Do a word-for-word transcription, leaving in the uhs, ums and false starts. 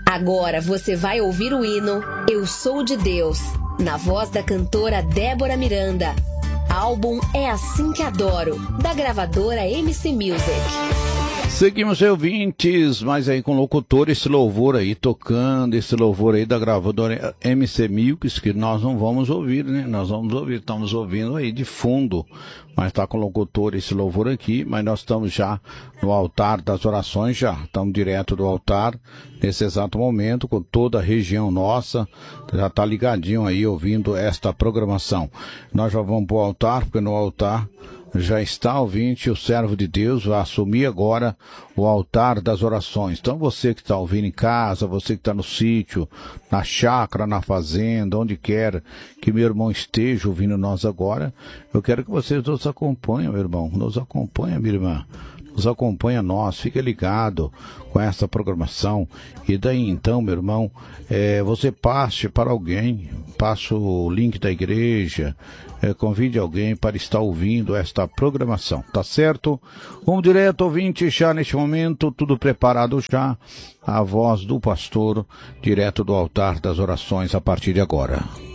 Agora você vai ouvir o hino Eu Sou de Deus, na voz da cantora Débora Miranda. Álbum É Assim Que Adoro, da gravadora M C Music. Seguimos, ouvintes, mas aí com locutor, esse louvor aí, tocando, esse louvor aí da gravadora M C Music, que nós não vamos ouvir, né? Nós vamos ouvir, estamos ouvindo aí de fundo, mas está com locutor esse louvor aqui, mas nós estamos já no altar das orações, já estamos direto do altar, nesse exato momento, com toda a região nossa, já está ligadinho aí, ouvindo esta programação. Nós já vamos para o altar, porque no altar já está, ouvinte, o servo de Deus vai assumir agora o altar das orações. Então você que está ouvindo em casa, você que está no sítio, na chácara, na fazenda, onde quer que meu irmão esteja ouvindo nós agora, eu quero que vocês nos acompanhem, meu irmão, nos acompanhem, minha irmã. Nos acompanha nós, fica ligado com essa programação. E daí então, meu irmão, é, você passe para alguém, passe o link da igreja, é, convide alguém para estar ouvindo esta programação, tá certo? Vamos direto, ouvinte, já neste momento, tudo preparado já, a voz do pastor, direto do altar das orações a partir de agora.